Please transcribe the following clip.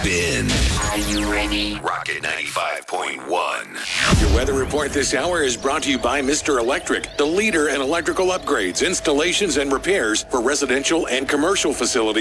Bin. Are you ready? Rocket 95.1. Your weather report this hour is brought to you by Mr. Electric, the leader in electrical upgrades, installations, and repairs for residential and commercial facilities.